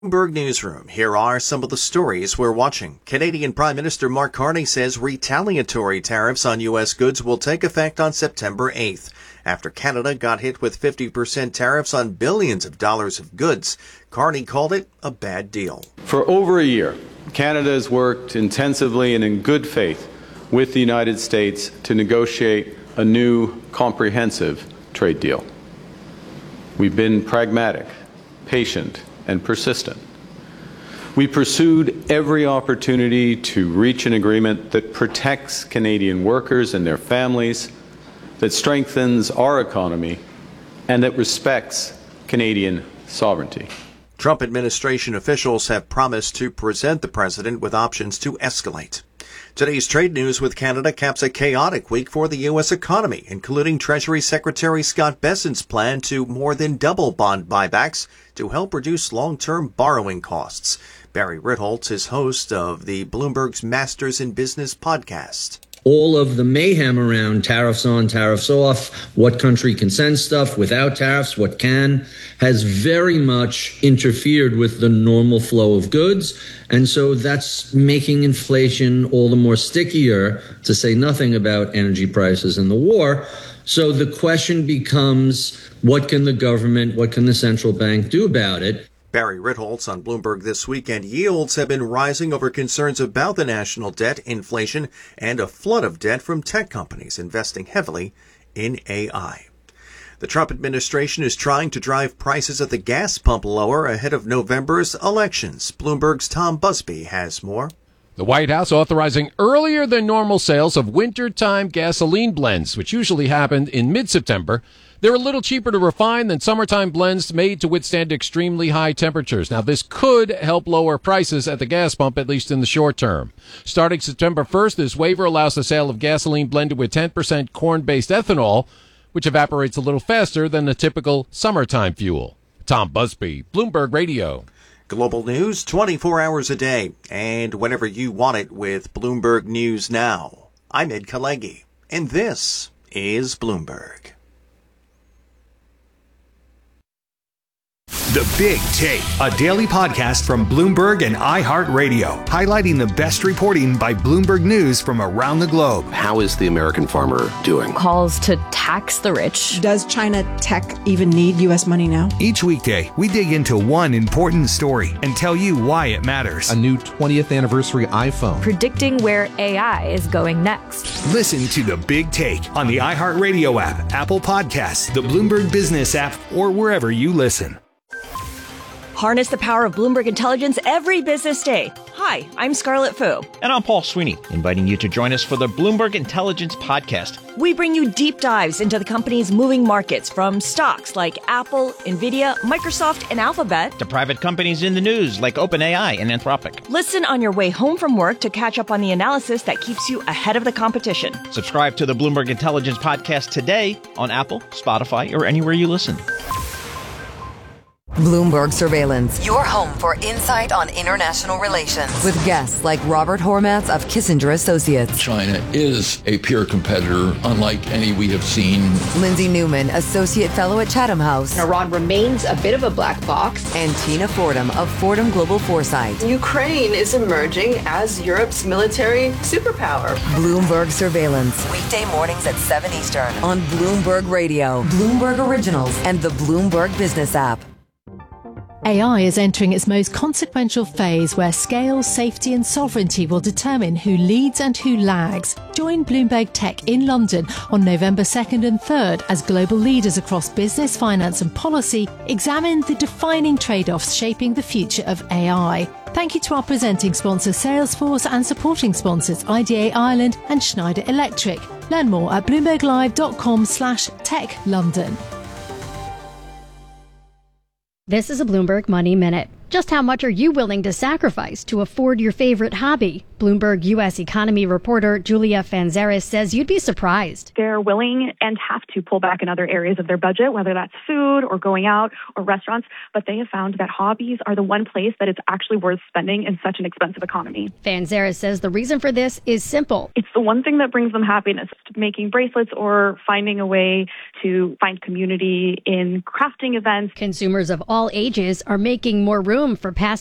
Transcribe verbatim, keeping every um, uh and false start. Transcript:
Bloomberg Newsroom. Here are some of the stories we're watching. Canadian Prime Minister Mark Carney says retaliatory tariffs on U S goods will take effect on September eighth. After Canada got hit with fifty percent tariffs on billions of dollars of goods, Carney called it a bad deal. For over a year, Canada has worked intensively and in good faith with the United States to negotiate a new comprehensive trade deal. We've been pragmatic, patient, and persistent. We pursued every opportunity to reach an agreement that protects Canadian workers and their families, that strengthens our economy, and that respects Canadian sovereignty. Trump administration officials have promised to present the president with options to escalate. Today's trade news with Canada caps a chaotic week for the U S economy, including Treasury Secretary Scott Bessent's plan to more than double bond buybacks to help reduce long-term borrowing costs. Barry Ritholtz is host of the Bloomberg's Masters in Business podcast. All of the mayhem around tariffs on, tariffs off, what country can send stuff without tariffs, what can, has very much interfered with the normal flow of goods. And so that's making inflation all the more stickier, to say nothing about energy prices and the war. So the question becomes, what can the government, what can the central bank do about it? Barry Ritholtz on Bloomberg This Weekend. Yields have been rising over concerns about the national debt, inflation, and a flood of debt from tech companies investing heavily in A I. The Trump administration is trying to drive prices at the gas pump lower ahead of November's elections. Bloomberg's Tom Busby has more. The White House authorizing earlier than normal sales of wintertime gasoline blends, which usually happened in mid-September. They're a little cheaper to refine than summertime blends made to withstand extremely high temperatures. Now, this could help lower prices at the gas pump, at least in the short term. Starting September first, this waiver allows the sale of gasoline blended with ten percent corn-based ethanol, which evaporates a little faster than the typical summertime fuel. Tom Busby, Bloomberg Radio. Global news twenty-four hours a day and whenever you want it with Bloomberg News Now. I'm Ed Kalegi, and this is Bloomberg. The Big Take, a daily podcast from Bloomberg and iHeartRadio, highlighting the best reporting by Bloomberg News from around the globe. How is the American farmer doing? Calls to tax the rich. Does China tech even need U S money now? Each weekday, we dig into one important story and tell you why it matters. A new twentieth anniversary iPhone. Predicting where A I is going next. Listen to The Big Take on the iHeartRadio app, Apple Podcasts, the Bloomberg Business app, or wherever you listen. Harness the power of Bloomberg Intelligence every business day. Hi, I'm Scarlett Fu. And I'm Paul Sweeney, inviting you to join us for the Bloomberg Intelligence Podcast. We bring you deep dives into the company's moving markets, from stocks like Apple, Nvidia, Microsoft, and Alphabet, to private companies in the news like OpenAI and Anthropic. Listen on your way home from work to catch up on the analysis that keeps you ahead of the competition. Subscribe to the Bloomberg Intelligence Podcast today on Apple, Spotify, or anywhere you listen. Bloomberg Surveillance, your home for insight on international relations, with guests like Robert Hormats of Kissinger Associates. China is a peer competitor unlike any we have seen. Lindsay Newman, Associate Fellow at Chatham House. Iran remains a bit of a black box. And Tina Fordham of Fordham Global Foresight. Ukraine is emerging as Europe's military superpower. Bloomberg Surveillance, weekday mornings at seven Eastern on Bloomberg Radio, Bloomberg Originals, and the Bloomberg Business app. A I is entering its most consequential phase, where scale, safety and sovereignty will determine who leads and who lags. Join Bloomberg Tech in London on November second and third as global leaders across business, finance and policy examine the defining trade-offs shaping the future of A I. Thank you to our presenting sponsor Salesforce and supporting sponsors I D A Ireland and Schneider Electric. Learn more at bloomberglive.com slash tech London. This is a Bloomberg Money Minute. Just how much are you willing to sacrifice to afford your favorite hobby? Bloomberg U S economy reporter Julia Fanzaris says you'd be surprised. They're willing and have to pull back in other areas of their budget, whether that's food or going out or restaurants. But they have found that hobbies are the one place that it's actually worth spending in such an expensive economy. Fanzaris says the reason for this is simple. It's the one thing that brings them happiness, making bracelets or finding a way to find community in crafting events. Consumers of all ages are making more room room for passengers